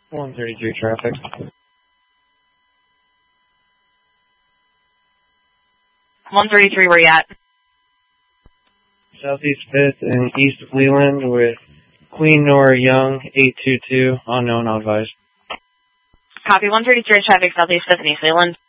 133 traffic. 133, where you at? Southeast 5th and east of Leland with Queen Nora Young, 822, unknown, advised. Copy, 133 traffic, Southeast 5th and East Leland.